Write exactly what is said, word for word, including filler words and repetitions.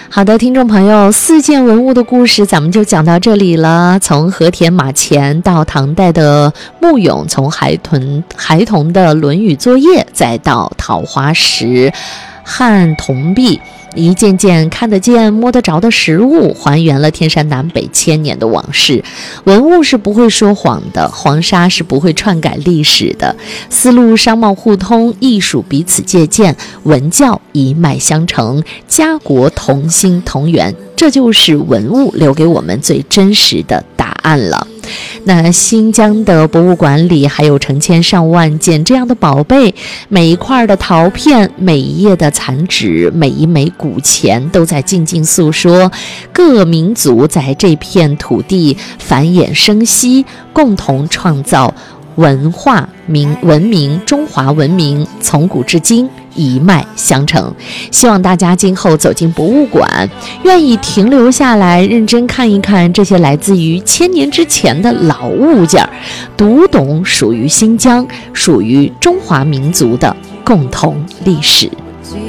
好的，听众朋友，四件文物的故事咱们就讲到这里了。从和田马前到唐代的木俑，从孩童孩童的《论语》作业，再到桃花石、汉铜币，一件件看得见摸得着的实物，还原了天山南北千年的往事。文物是不会说谎的，黄沙是不会篡改历史的，丝路商贸互通，艺术彼此借鉴，文教一脉相承，家国同心同源，这就是文物留给我们最真实的答案了。那新疆的博物馆里还有成千上万件这样的宝贝，每一块的陶片，每一页的残纸，每一枚古钱，都在静静诉说各民族在这片土地繁衍生息，共同创造文化明文明，中华文明从古至今一脉相承。希望大家今后走进博物馆，愿意停留下来认真看一看这些来自于千年之前的老物件，读懂属于新疆属于中华民族的共同历史。